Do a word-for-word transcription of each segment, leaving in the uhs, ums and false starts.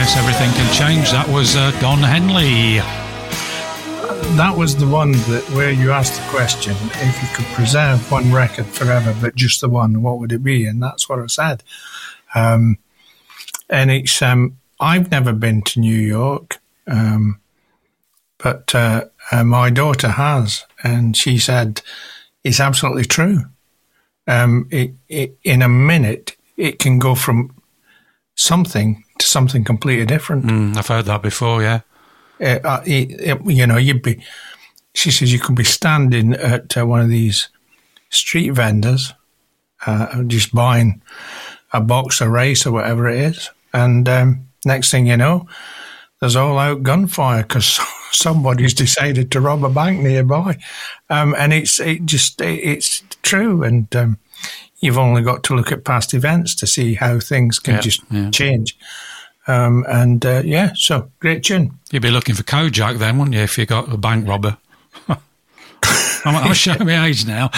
Yes, Everything Can Change. That was uh, Don Henley. That was the one that where you asked the question, if you could preserve one record forever, but just the one, what would it be? And that's what I said. Um, and it's, um, I've never been to New York, um, but uh, uh, my daughter has, and she said it's absolutely true. Um, it, it, in a minute, it can go from something to something completely different. Mm, I've heard that before, yeah. Uh, it, it, you know, you'd be, she says you could be standing at uh, one of these street vendors, uh, just buying a box of rice or whatever it is. And um, next thing you know, there's all out gunfire because somebody's decided to rob a bank nearby. Um, and it's it just, it, it's true. And um, you've only got to look at past events to see how things can yeah, just yeah. change. Um, and, uh, yeah, so great tune. You'd be looking for Kojak then, wouldn't you, if you got a bank robber? I'm, I'm showing my age now.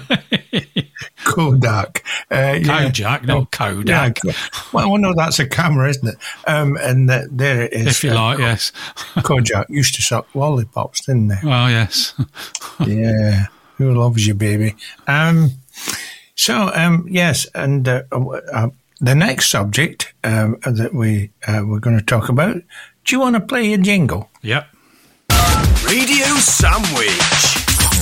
Kodak. Uh, Kojak, yeah. not Kodak. Yeah. Well, no, that's a camera, isn't it? Um, and uh, there it is. If you uh, like, yes. Kojak used to suck lollipops, didn't they? Well, yes. Yeah. Who loves you, baby? Um, so, um, yes, and uh, uh, the next subject um, that we, uh, we're going to talk about, do you want to play a jingle? Yep. Radio Sandwich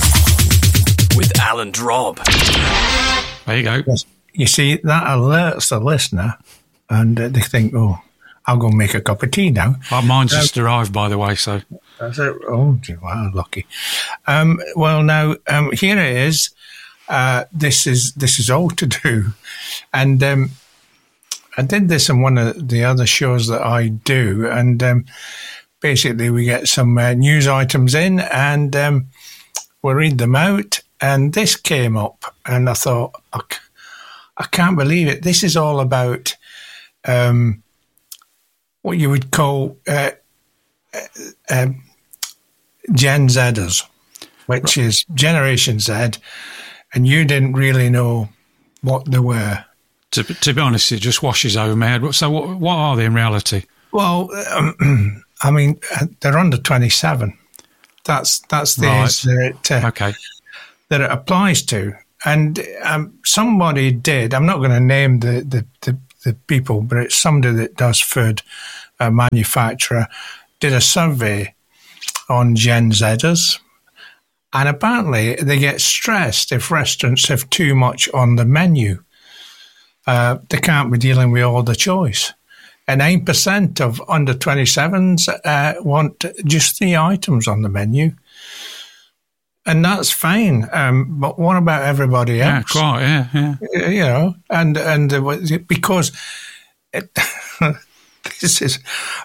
with Alan Drob. There you go. Yes. You see, that alerts the listener, and uh, they think, oh, I'll go make a cup of tea now. Well, mine's just um, arrived, by the way, so... I said, oh, wow, lucky. Um, well, now, um, here it is. Uh, this is this is all to do. And um, I did this in one of the other shows that I do, and um, basically we get some uh, news items in, and um, we read them out, and this came up, and I thought, I, I can't believe it. This is all about um, what you would call uh, uh, um, Gen Zers, which is Generation Z, and you didn't really know what they were. To, to be honest, it just washes over my head. So what, what are they in reality? Well, um, I mean, they're under twenty-seven. That's that's the right. age that it, uh, okay. that it applies to. And um, somebody did, I'm not going to name the, the, the, the people, but it's somebody that does food, a manufacturer, did a survey on Gen Zers. And apparently they get stressed if restaurants have too much on the menu. Uh, they can't be dealing with all the choice. And nine percent of under twenty-sevens uh, want just three items on the menu. And that's fine. Um, but what about everybody else? Yeah, quite, yeah, yeah. You know, and, and uh, because it, this is,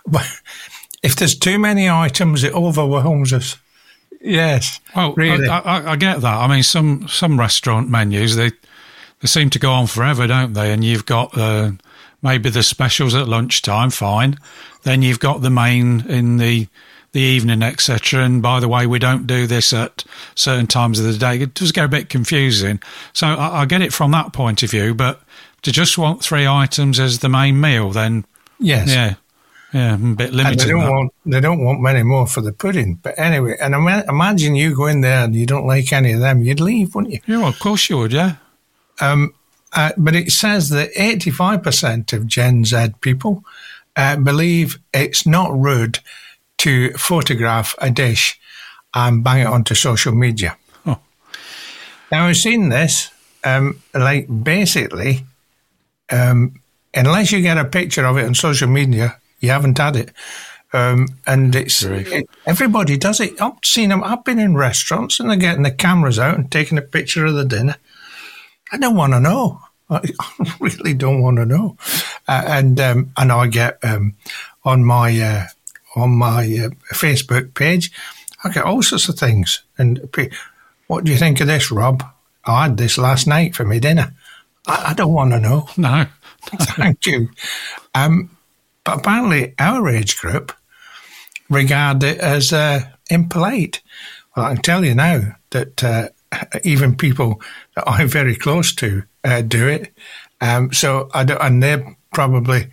if there's too many items, it overwhelms us. Yes. Well, really. I, I, I get that. I mean, some, some restaurant menus, they they seem to go on forever, don't they? And you've got uh, maybe the specials at lunchtime, fine. Then you've got the main in the the evening, et cetera. And by the way, we don't do this at certain times of the day. It does get a bit confusing. So I, I get it from that point of view. But to just want three items as the main meal, then yes, yeah. Yeah, I'm a bit limited. And they don't want they don't want many more for the pudding. But anyway, and imagine you go in there and you don't like any of them, you'd leave, wouldn't you? Yeah, well, of course you would. Yeah. Um, uh, but it says that eighty-five percent of Gen Z people uh, believe it's not rude to photograph a dish and bang it onto social media. Oh. Now I've seen this. Um, like basically, um, unless you get a picture of it on social media, you haven't had it. Um, and it's it, everybody does it. I've seen them. I've been in restaurants and they're getting the cameras out and taking a picture of the dinner. I don't want to know. I, I really don't want to know. Uh, and um, and I get um, on my uh, on my uh, Facebook page, I get all sorts of things. And what do you think of this, Rob? I had this last night for my dinner. I, I don't want to know. No, thank you. Um, But apparently our age group regard it as uh, impolite. Well, I can tell you now that uh, even people that I'm very close to uh, do it. Um, so I don't, and they're probably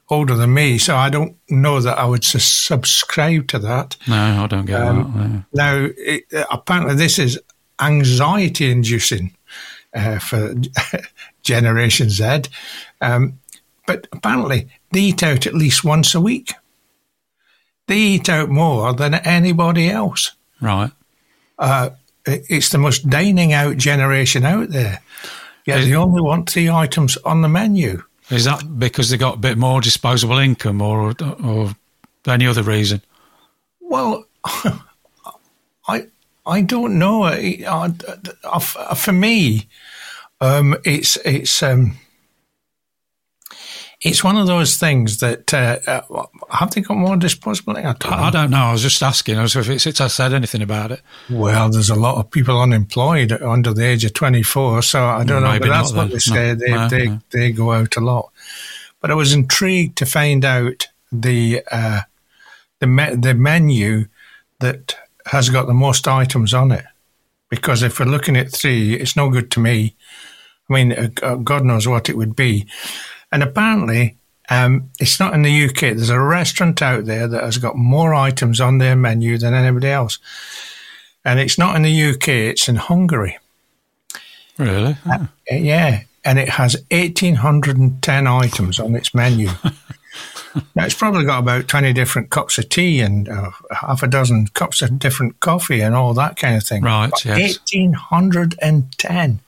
older than me, so I don't know that I would su- subscribe to that. No, I don't get um, that. No. Now, it, uh, apparently this is anxiety-inducing uh, for Generation Z, um, but apparently they eat out at least once a week. They eat out more than anybody else. Right. Uh, it's the most dining out generation out there. Yeah, they only want three items on the menu. Is that because they got a bit more disposable income, or or any other reason? Well, I I don't know. I, I, for me, um, it's it's um, it's one of those things that uh, uh, have they got more disposable income? I don't know. I don't know. I was just asking. I was if it's, it's I said anything about it. Well, there's a lot of people unemployed under the age of twenty-four, so I don't know. Maybe But that's not what then. they say. No, they no, they no. they go out a lot. But I was intrigued to find out the uh, the me- the menu that has got the most items on it. Because if we're looking at three, it's no good to me. I mean, uh, God knows what it would be. And apparently, um, it's not in the U K. There's a restaurant out there that has got more items on their menu than anybody else. And it's not in the U K, it's in Hungary. Really? Oh. Uh, yeah. And it has one thousand eight hundred ten items on its menu. Now, it's probably got about twenty different cups of tea and uh, half a dozen cups of different coffee and all that kind of thing. Right, But yes. one thousand eight hundred ten.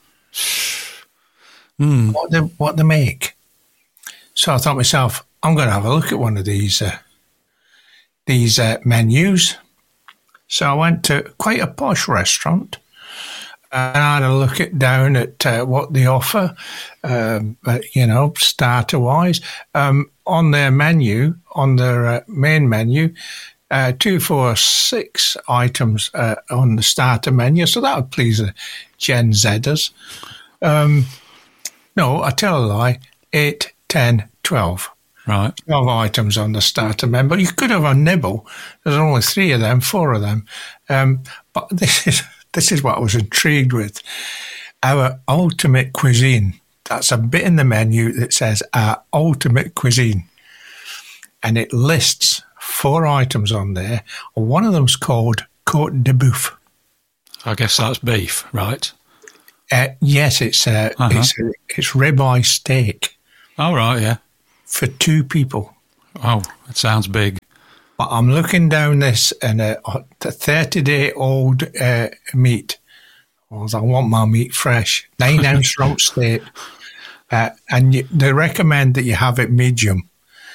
Mm. What they, what they make. So I thought to myself, I'm going to have a look at one of these uh, these uh, menus. So I went to quite a posh restaurant and I had a look at down at uh, what they offer, um, uh, you know, starter-wise. Um, on their menu, on their uh, main menu, uh, two, four, six items uh, on the starter menu. So that would please the Gen Zers. Um, no, I tell a lie, eight, ten, twelve. Right. twelve items on the starter menu. But you could have a nibble. There's only three of them, four of them. Um, but this is this is what I was intrigued with. Our ultimate cuisine. That's a bit in the menu that says our ultimate cuisine. And it lists four items on there. One of them's called Côte de Boeuf. I guess that's beef, right? Uh, yes, it's uh, Uh-huh. it's it's ribeye steak Oh, right, yeah. for two people. Oh, it sounds big. But I'm looking down this and a thirty-day-old uh, meat. Well, I want my meat fresh. Nine-ounce rump steak. Uh, and you, they recommend that you have it medium.